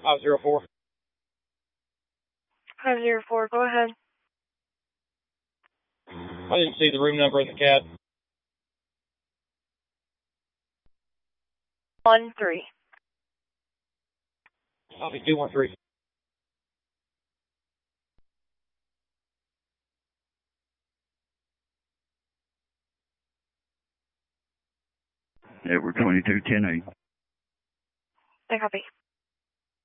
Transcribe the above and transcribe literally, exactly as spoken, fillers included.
five zero four. five zero four, go ahead. I didn't see the room number in the C A D. one three. Copy two one three. Edward twenty-two ten eight. I copy.